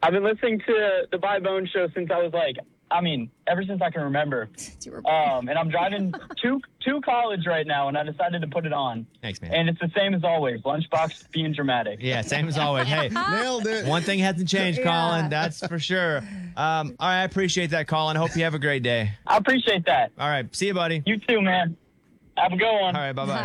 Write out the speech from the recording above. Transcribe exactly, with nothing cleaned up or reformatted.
I've been listening to the By Bone show since I was like, I mean, ever since I can remember. Um, and I'm driving to to college right now, and I decided to put it on. Thanks, man. And it's the same as always. Lunchbox being dramatic. Yeah, same as always. Hey, Nailed it. one thing hasn't changed, Yeah. Colin. That's for sure. Um, all right, I appreciate that, Colin. Hope you have a great day. I appreciate that. All right, see you, buddy. You too, man. Have a good one. All right, bye-bye.